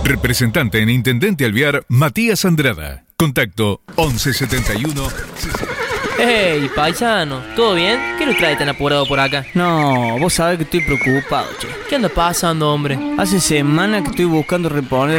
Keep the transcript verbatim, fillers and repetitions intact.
Representante en Intendente Alvear, Matías Andrada. Contacto once setenta y uno. Hey, paisano, ¿todo bien? ¿Qué lo trae tan apurado por acá? No, vos sabés que estoy preocupado, che. ¿Qué anda pasando, hombre? Hace semanas que estoy buscando reponer